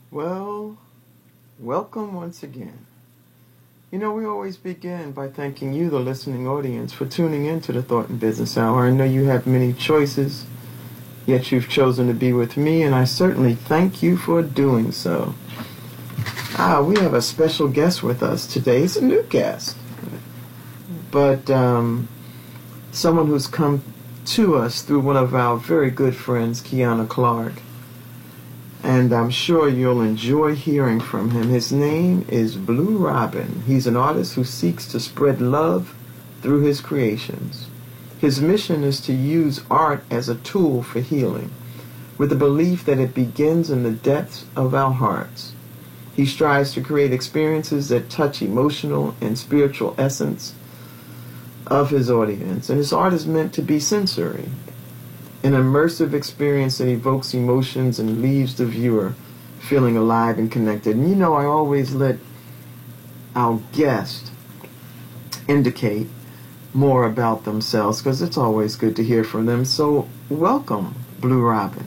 Well, welcome once again. We always begin by thanking you, the listening audience, for tuning in to the Thought and Business Hour. I know you have many choices, yet you've chosen to be with me, and I certainly thank you for doing so. We have a special guest with us today. It's a new guest, but someone who's come to us through one of our very good friends, Kiana Clark. And I'm sure you'll enjoy hearing from him. His name is Blue Robin. He's an artist who seeks to spread love through his creations. His mission is to use art as a tool for healing, with the belief that it begins in the depths of our hearts. He strives to create experiences that touch emotional and spiritual essence of his audience. And his art is meant to be sensory, an immersive experience that evokes emotions and leaves the viewer feeling alive and connected. And I always let our guest indicate more about themselves because it's always good to hear from them. So, welcome, Blue Robin.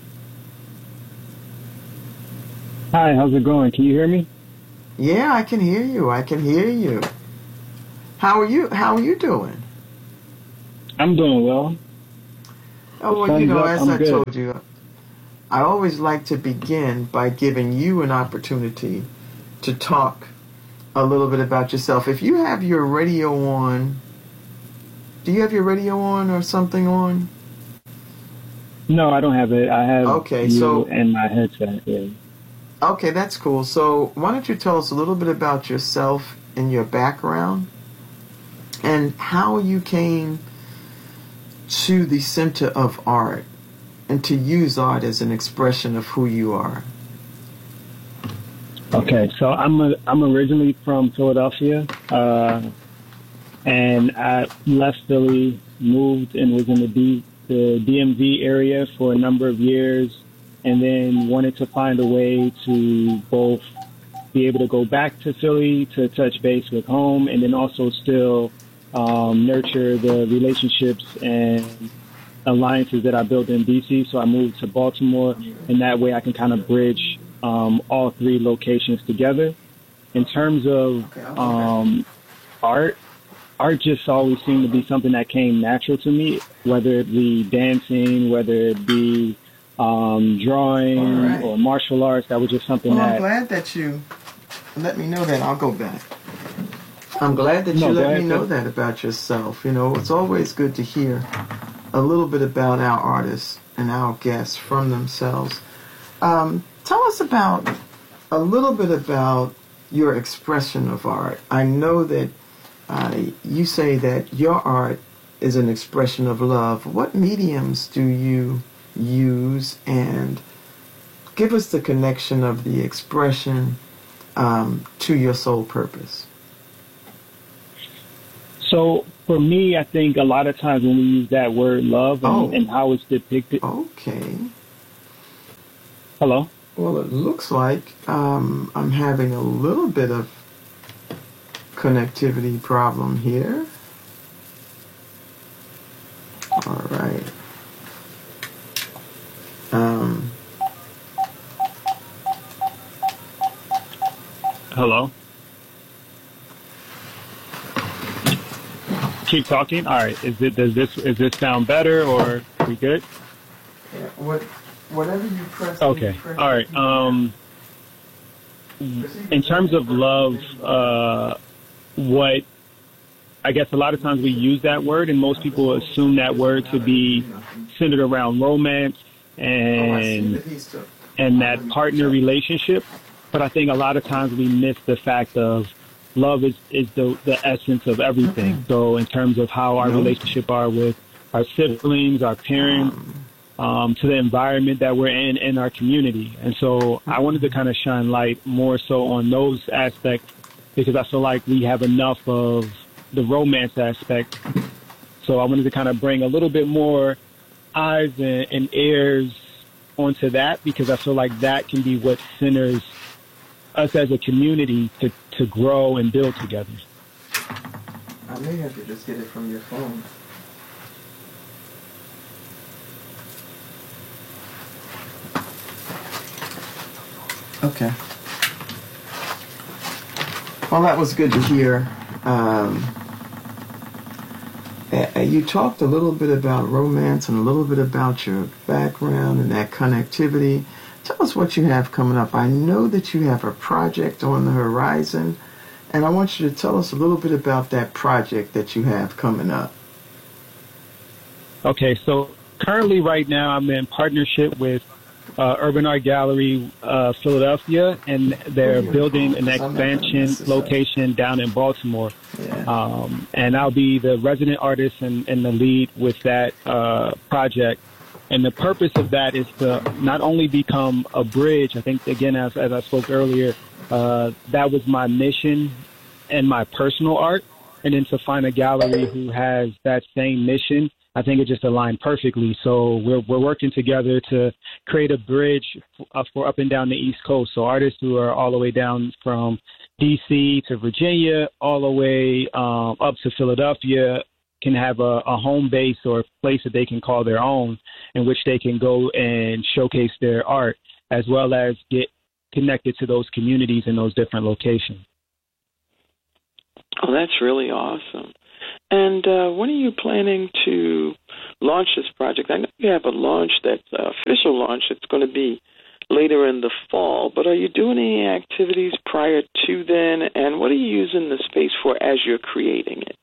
Hi, how's it going? Can you hear me? Yeah, I can hear you. How are you doing? I'm doing well. Oh, well, as I told you, I always like to begin by giving you an opportunity to talk a little bit about yourself. If you have your radio on, do you have your radio on or something on? No, I don't have it. I have you and my headset. Yeah. Okay, that's cool. So why don't you tell us a little bit about yourself and your background and how you came to the center of art and to use art as an expression of who you are. Okay, so I'm originally from Philadelphia, and I left Philly, moved, and was in the DMV area for a number of years, and then wanted to find a way to both be able to go back to Philly to touch base with home, and then also still nurture the relationships and alliances that I built in DC. So I moved to Baltimore, and that way I can kind of bridge all three locations together. In terms of art just always seemed to be something that came natural to me, whether it be dancing, whether it be drawing or martial arts. That was just something I'm glad that you let me know that. I'll go back. I'm glad that you let me know that about yourself. It's always good to hear a little bit about our artists and our guests from themselves. Tell us a little bit about your expression of art. I know that you say that your art is an expression of love. What mediums do you use? And give us the connection of the expression to your sole purpose. So for me, I think a lot of times when we use that word love and how it's depicted. Okay. Hello? Well, it looks like I'm having a little bit of connectivity problem here. All right. Hello? Keep talking. All right. Is this sound better, or are we good? Yeah. Whatever you press. Okay. All right. In terms of love, what I guess a lot of times we use that word, and most people assume that word to be centered around romance and that partner relationship. But I think a lot of times we miss the fact of love is the essence of everything. So in terms of how our relationship are with our siblings, our parents, to the environment that we're in and our community. And so I wanted to kind of shine light more so on those aspects because I feel like we have enough of the romance aspect. So I wanted to kind of bring a little bit more eyes and ears onto that because I feel like that can be what centers us as a community to grow and build together. I may have to just get it from your phone. Okay. Well, that was good to hear. You talked a little bit about romance and a little bit about your background and that connectivity. Tell us what you have coming up. I know that you have a project on the horizon, and I want you to tell us a little bit about that project that you have coming up. Okay, so currently right now I'm in partnership with Urban Art Gallery Philadelphia, and they're building an expansion location down in Baltimore. Yeah. And I'll be the resident artist and the lead with that project. And the purpose of that is to not only become a bridge, I think, again, as I spoke earlier, that was my mission and my personal art, and then to find a gallery who has that same mission. I think it just aligned perfectly. So we're working together to create a bridge for up and down the East Coast. So artists who are all the way down from D.C. to Virginia, all the way up to Philadelphia, can have a home base or a place that they can call their own, in which they can go and showcase their art, as well as get connected to those communities in those different locations. Oh, that's really awesome. And when are you planning to launch this project? I know you have a launch that's official launch. It's going to be later in the fall, but are you doing any activities prior to then? And what are you using the space for as you're creating it?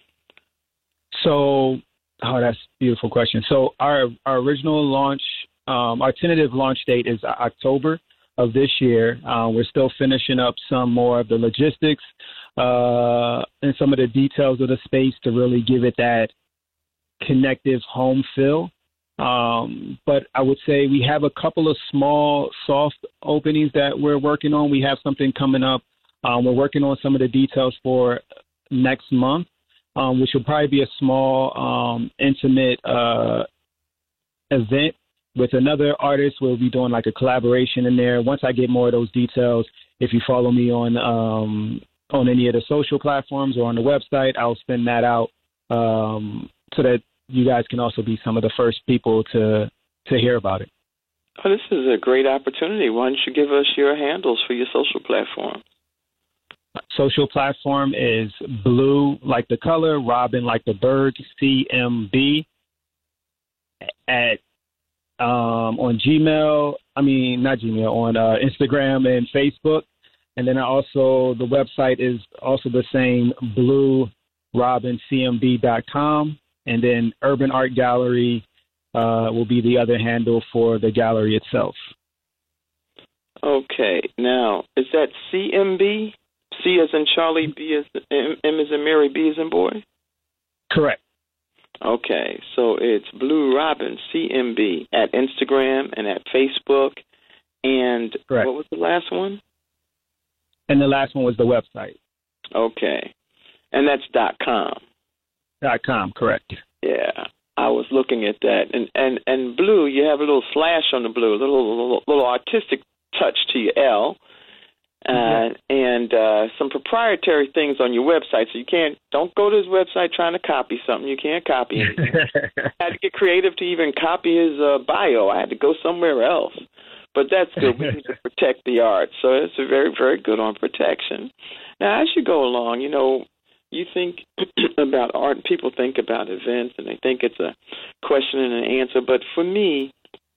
So, that's a beautiful question. So our original launch, our tentative launch date is October of this year. We're still finishing up some more of the logistics and some of the details of the space to really give it that connective home feel. But I would say we have a couple of small, soft openings that we're working on. We have something coming up. We're working on some of the details for next month, which will probably be a small, intimate event with another artist. We'll be doing like a collaboration in there. Once I get more of those details, if you follow me on any of the social platforms or on the website, I'll send that out so that you guys can also be some of the first people to hear about it. Oh, this is a great opportunity. Why don't you give us your handles for your social platform? Social platform is Blue like the color, Robin like the bird, CMB at on Gmail. Not Gmail, on Instagram and Facebook. And then also the website is also the same, bluerobincmb.com. And then Urban Art Gallery will be the other handle for the gallery itself. Okay. Now, is that CMB? C as in Charlie, B as in M as in Mary, B as in boy? Correct. Okay. So it's Blue Robin, CMB, at Instagram and at Facebook. And correct. What was the last one? And the last one was the website. Okay. And that's .com. .com, correct. Yeah. I was looking at that. And Blue, you have a little slash on the Blue, a little artistic touch to your L. And some proprietary things on your website. So don't go to his website trying to copy something. You can't copy anything. I had to get creative to even copy his bio. I had to go somewhere else. But that's good. We need to protect the art. So it's a very, very good on protection. Now, as you go along, you think about art, and people think about events, and they think it's a question and an answer. But for me,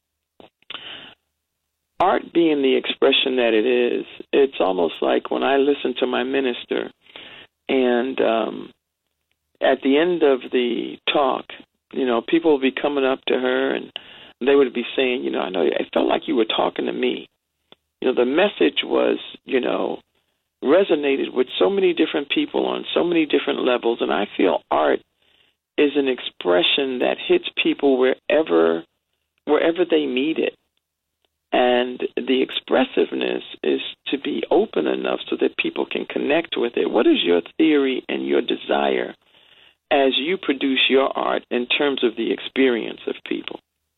art being the expression that it is, it's almost like when I listen to my minister, and at the end of the talk, people will be coming up to her, and they would be saying, I know, I felt like you were talking to me. The message was, resonated with so many different people on so many different levels, and I feel art is an expression that hits people wherever they need it. And the expressiveness is to be open enough so that people can connect with it. What is your theory and your desire as you produce your art in terms of the experience of people?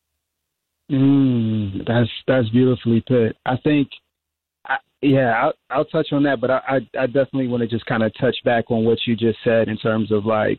That's beautifully put. I think, I'll touch on that, but I definitely want to just kind of touch back on what you just said in terms of like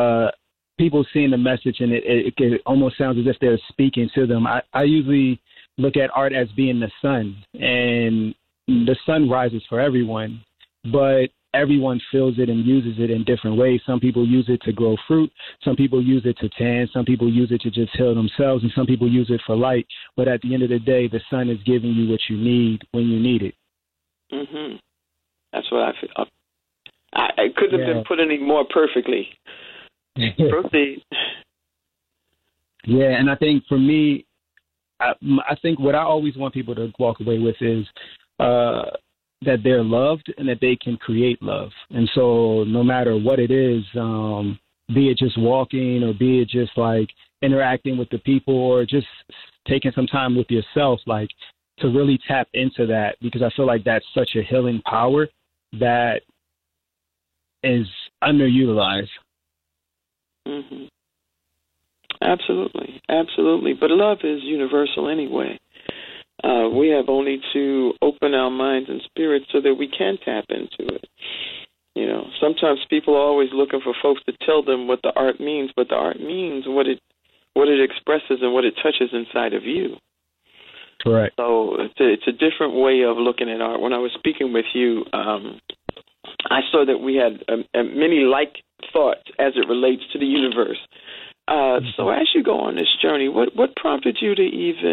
people seeing the message, and it almost sounds as if they're speaking to them. I usually look at art as being the sun, and the sun rises for everyone, but everyone feels it and uses it in different ways. Some people use it to grow fruit. Some people use it to tan. Some people use it to just heal themselves. And some people use it for light. But at the end of the day, the sun is giving you what you need when you need it. Mm-hmm. That's what I feel. I couldn't have been put any more perfectly. Proceed. Yeah, and I think for me, I think what I always want people to walk away with is that they're loved and that they can create love. And so no matter what it is, be it just walking or be it just like interacting with the people or just taking some time with yourself, like to really tap into that, because I feel like that's such a healing power that is underutilized. Mm-hmm. Absolutely. Absolutely. But love is universal anyway. We have only to open our minds and spirits so that we can tap into it. You know, sometimes people are always looking for folks to tell them what the art means, but the art means what it expresses and what it touches inside of you. Correct. So it's a different way of looking at art. When I was speaking with you, I saw that we had many like thoughts as it relates to the universe. So as you go on this journey, what prompted you to even